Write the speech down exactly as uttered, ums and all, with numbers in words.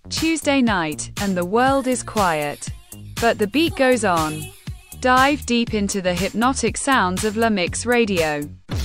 Tuesday night, and the world is quiet. But the beat goes on. Dive deep into the hypnotic sounds of La Mix Radio.